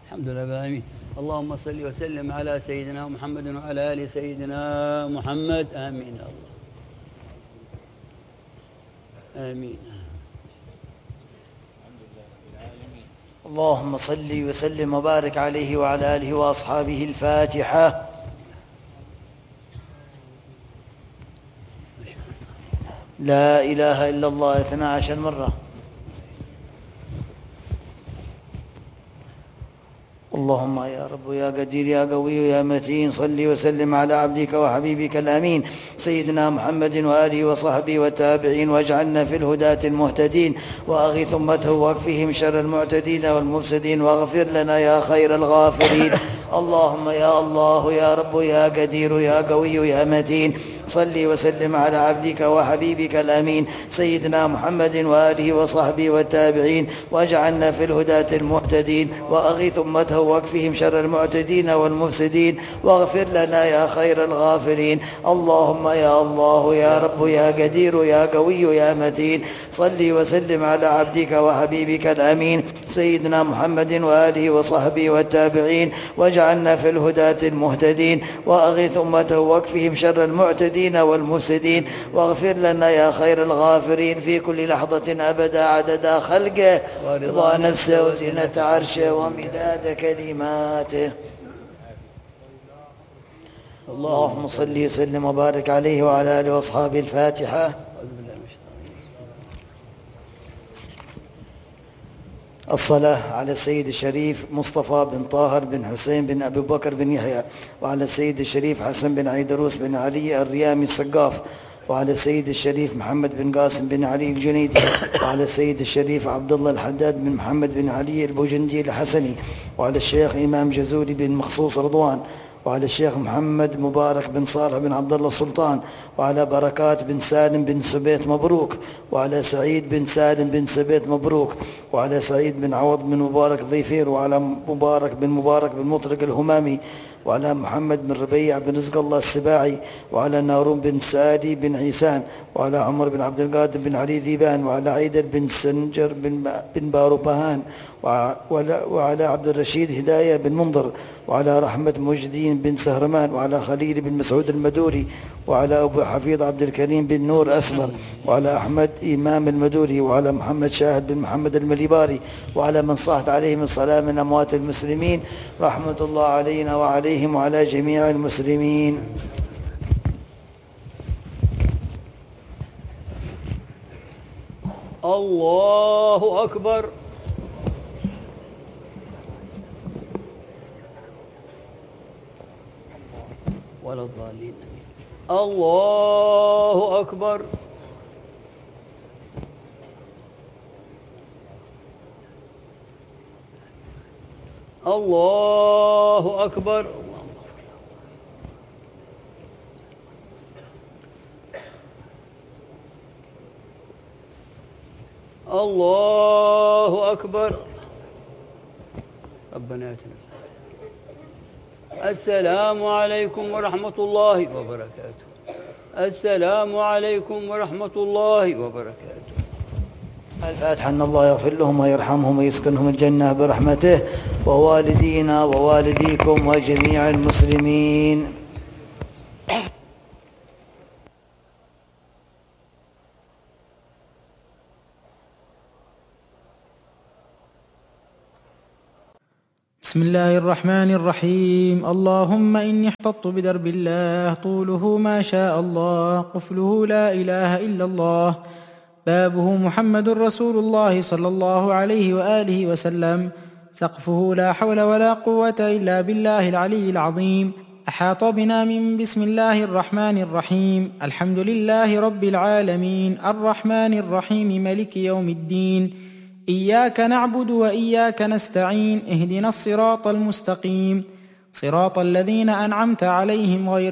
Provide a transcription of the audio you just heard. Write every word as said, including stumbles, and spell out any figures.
الحمد لله رب العالمين. اللهم صل وسلم على سيدنا محمد وعلى آل سيدنا محمد. آمين يا الله. آمين. اللهم صل وسلم وبارك عليه وعلى آله وأصحابه. الفاتحة. لا إله إلا الله اثنا عشر مرة. اللهم يا رب يا قدير يا قوي يا متين صل وسلم على عبدك وحبيبك الأمين سيدنا محمد وآله وصحبه والتابعين، واجعلنا في الهداة المهتدين، وأغث أمته واكفهم شر المعتدين والمفسدين، واغفر لنا يا خير الغافرين. اللهم يا الله يا رب يا قدير يا قوي يا متين صل وسلم على عبدك وحبيبك الأمين سيدنا محمد وآله وصحبه والتابعين، واجعلنا في الهداة المهتدين، وأغث أمته واكفهم شر المعتدين والمفسدين، واغفر لنا يا خير الغافرين. اللهم يا الله يا رب يا قدير يا قوي يا متين صل وسلم على عبدك وحبيبك الأمين سيدنا محمد وآله وصحبه والتابعين، واجعلنا في الهداة المهتدين، وأغث أمته واكفهم شر المعتدين والمفسدين، واغفر لنا يا خير الغافرين في كل لحظة أبدا عدد خلقه ورضا نفسه وزنة عرشه ومداد كلماته. اللهم صل وسلم وبارك عليه وعلى آله وأصحابه. الفاتحة. الصلاة على السيد الشريف مصطفى بن طاهر بن حسين بن أبي بكر بن يحيى، وعلى السيد الشريف حسن بن عيدروس بن علي الريامي السقاف، وعلى السيد الشريف محمد بن قاسم بن علي الجنيدي، وعلى السيد الشريف عبد الله الحداد بن محمد بن علي البوجندي الحسني، وعلى الشيخ إمام جزوري بن مخصوص رضوان، وعلى الشيخ محمد مبارك بن صالح بن عبد الله السلطان، وعلى بركات بن سالم بن سبيت مبروك، وعلى سعيد بن سالم بن سبيت مبروك، وعلى سعيد بن عوض بن مبارك ضيفير، وعلى مبارك بن مبارك بن مطرق الهمامي، وعلى محمد بن ربيع بن رزق الله السباعي، وعلى نارون بن سالي بن عيسان، وعلى عمر بن عبد القادر بن علي ذيبان، وعلى عيدر بن سنجر بن بن باروبهان، وعلى عبد الرشيد هداية بن منظر، وعلى رحمة مجدين بن سهرمان، وعلى خليل بن مسعود المدوري، وعلى أبو حفيظ عبد الكريم بن نور أسمر، وعلى أحمد إمام المدوري، وعلى محمد شاهد بن محمد المليباري، وعلى من صاحت عليهم الصلاة من أموات المسلمين رحمة الله علينا وعليهم وعلى جميع المسلمين. الله أكبر. ولا الضالين. الله أكبر. الله أكبر. الله أكبر. ربنا آتنا. السلام عليكم ورحمة الله وبركاته. السلام عليكم ورحمة الله وبركاته. الفاتحة. أن الله يغفر لهم ويرحمهم ويسكنهم الجنة برحمته، ووالدينا ووالديكم وجميع المسلمين. بسم الله الرحمن الرحيم. اللهم إني احتطت بدرب الله طوله ما شاء الله، قفله لا إله إلا الله، بابه محمد رسول الله صلى الله عليه وآله وسلم، سقفه لا حول ولا قوة إلا بالله العلي العظيم. أحاط بنا من بسم الله الرحمن الرحيم. الحمد لله رب العالمين الرحمن الرحيم ملك يوم الدين، إياك نعبد وإياك نستعين، اهدنا الصراط المستقيم، صراط الذين أنعمت عليهم غير